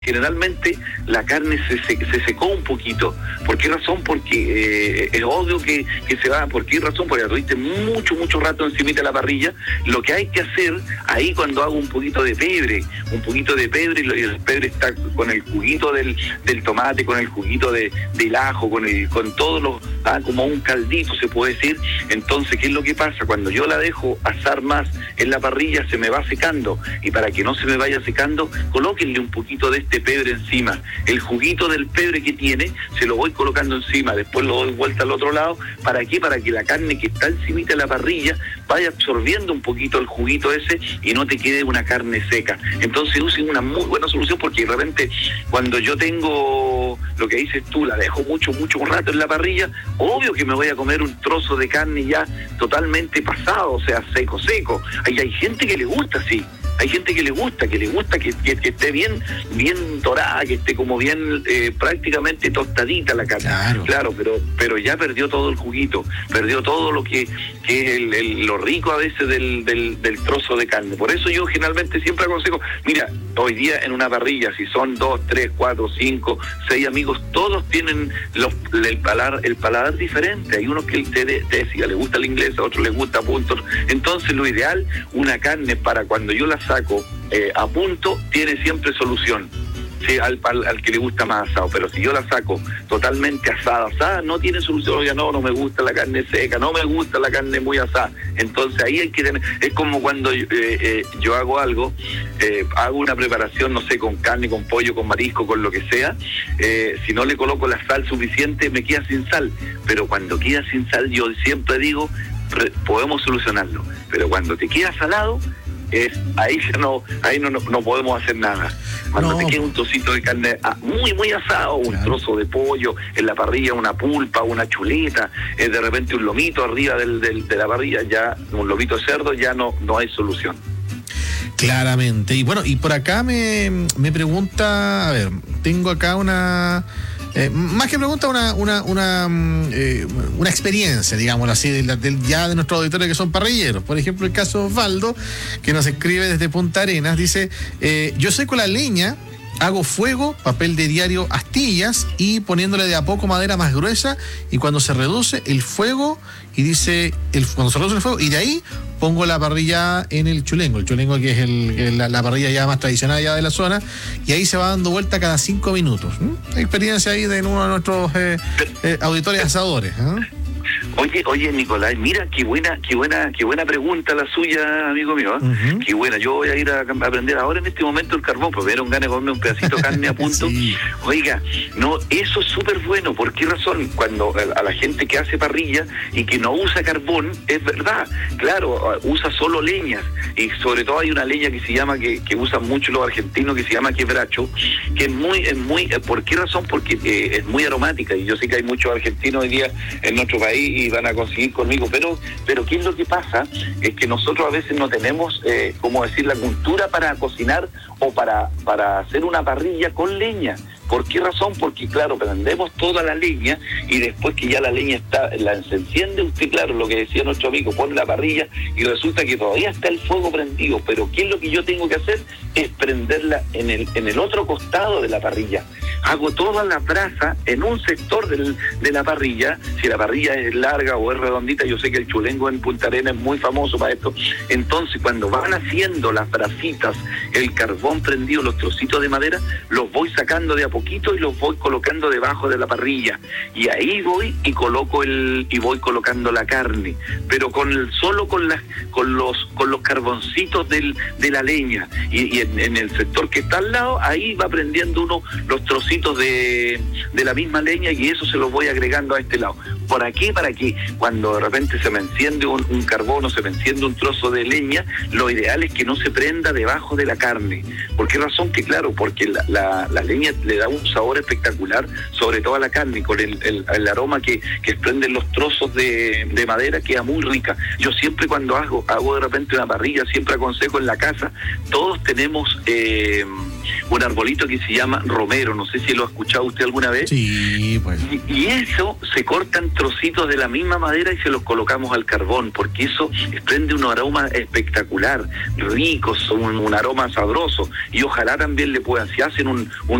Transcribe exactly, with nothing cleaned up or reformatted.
Generalmente la carne se, se, se secó un poquito. ¿Por qué razón? Porque eh, es obvio que, que se va. ¿Por qué razón? Porque la tuviste mucho, mucho rato encima de la parrilla. Lo que hay que hacer ahí cuando hago un poquito de pebre, un poquito de pebre, y el pebre está con el juguito del, del tomate, con el juguito de, del ajo, con el, con todos los, ah, como un caldito se puede decir. Entonces, ¿qué es lo que pasa? Cuando yo la dejo asar más en la parrilla, se me va secando. Y para que no se me vaya secando, colóquenle un poquito de este pebre encima. El juguito del pebre que tiene se lo voy colocando encima, después lo doy vuelta al otro lado. ¿Para qué? Para que la carne que está encimita de la parrilla vaya absorbiendo un poquito el juguito ese y no te quede una carne seca. Entonces usen una muy buena solución, porque de repente cuando yo tengo lo que dices tú, la dejo mucho, mucho rato en la parrilla, obvio que me voy a comer un trozo de carne ya totalmente pasado, o sea, seco, seco. Ahí hay gente que le gusta así. Hay gente que le gusta, que le gusta que, que, que esté bien, bien dorada, que esté como bien eh, prácticamente tostadita la carne. Claro, claro pero pero ya perdió todo el juguito, perdió todo lo que, que es el, el, lo rico a veces del, del, del trozo de carne. Por eso yo generalmente siempre aconsejo, mira, hoy día en una parrilla, si son dos, tres, cuatro, cinco, seis amigos, todos tienen los, el paladar, el paladar diferente. Hay unos que te, te decía, le gusta el inglés, a otros les gusta a punto. Entonces lo ideal, una carne para cuando yo la saco eh, a punto, tiene siempre solución. Sí, al, al, al que le gusta más asado, pero si yo la saco totalmente asada, asada, no tiene solución. Oiga, no, no me gusta la carne seca, no me gusta la carne muy asada. Entonces ahí hay que tener, es como cuando eh, eh, yo hago algo, eh, hago una preparación, no sé, con carne, con pollo, con marisco, con lo que sea, eh, si no le coloco la sal suficiente, me queda sin sal. Pero cuando queda sin sal, yo siempre digo, re, podemos solucionarlo. Pero cuando te queda salado, es ahí ya no ahí no, no, no podemos hacer nada. Cuando no. te queda un trocito de carne ah, muy muy asado, un claro. trozo de pollo en la parrilla, una pulpa, una chuleta, eh, de repente un lomito arriba del, del, de la parrilla, ya un lomito de cerdo, ya no no hay solución. Claramente. Y bueno, y por acá me, me pregunta, a ver, tengo acá una Eh, más que pregunta, una una una, eh, una experiencia, digámoslo así, de, de, ya de nuestros auditores que son parrilleros. Por ejemplo, el caso de Osvaldo, que nos escribe desde Punta Arenas, dice, eh, yo seco la leña, hago fuego, papel de diario, astillas, y poniéndole de a poco madera más gruesa, y cuando se reduce el fuego, y dice, el, cuando se reduce el fuego, y de ahí pongo la parrilla en el chulengo, el chulengo que es el, el, la, la parrilla ya más tradicional ya de la zona, y ahí se va dando vuelta cada cinco minutos. ¿Mm? Experiencia ahí de uno de nuestros eh, eh, auditores asadores. ¿eh? Oye, oye, Nicolás, mira, qué buena, qué buena, qué buena pregunta la suya, amigo mío. ¿eh? Uh-huh. Qué buena. Yo voy a ir a, a aprender ahora en este momento el carbón, porque me dieron ganas de comerme un pedacito de carne a punto. Sí. Oiga, no, eso es súper bueno. ¿Por qué razón? Cuando a, a la gente que hace parrilla y que no usa carbón, es verdad, claro, usa solo leñas, y sobre todo hay una leña que se llama, que, que usan mucho los argentinos, que se llama quebracho, que es muy, es muy, ¿por qué razón? Porque eh, es muy aromática, y yo sé que hay muchos argentinos hoy día en nuestro país y van a conseguir conmigo, pero pero ¿qué es lo que pasa? Es que nosotros a veces no tenemos, eh, como decir, la cultura para cocinar o para, para hacer una parrilla con leña. ¿Por qué razón? Porque, claro, prendemos toda la leña y después que ya la leña está, la se enciende usted, claro, lo que decía nuestro amigo, pone la parrilla y resulta que todavía está el fuego prendido, pero ¿qué es lo que yo tengo que hacer? Es prenderla en el, en el otro costado de la parrilla. Hago toda la brasa en un sector del, de la parrilla. Si la parrilla es larga o es redondita, yo sé que el chulengo en Punta Arenas es muy famoso para esto. Entonces, cuando van haciendo las brasitas, el carbón prendido, los trocitos de madera, los voy sacando de a poquito y los voy colocando debajo de la parrilla. Y ahí voy y coloco el y voy colocando la carne, pero con el, solo con las con los con los carboncitos del, de la leña. Y, y en, en el sector que está al lado, ahí va prendiendo uno los trocitos de, de la misma leña, y eso se los voy agregando a este lado. ¿Por qué? Para que cuando de repente se me enciende un, un carbón o se me enciende un trozo de leña, lo ideal es que no se prenda debajo de la carne. ¿Por qué razón? Que claro, porque la, la, la leña le da un sabor espectacular, sobre todo a la carne, con el, el, el aroma que, que prenden los trozos de, de madera, queda muy rica. Yo siempre cuando hago, hago de repente una parrilla, siempre aconsejo en la casa, todos tenemos... Eh, un arbolito que se llama romero, no sé si lo ha escuchado usted alguna vez. Sí, pues. Y, y eso se cortan trocitos de la misma madera y se los colocamos al carbón, porque eso desprende un aroma espectacular, ricos, un, un aroma sabroso, y ojalá también le puedan, si hacen un, un